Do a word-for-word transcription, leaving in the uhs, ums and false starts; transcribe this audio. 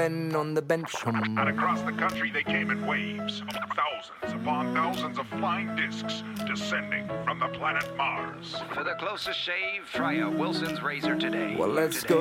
men on the bench. And across the country they came in waves, thousands upon thousands of flying discs descending from the planet Mars. For the closest shave, try a Wilson's razor today. Well, let's Today. go.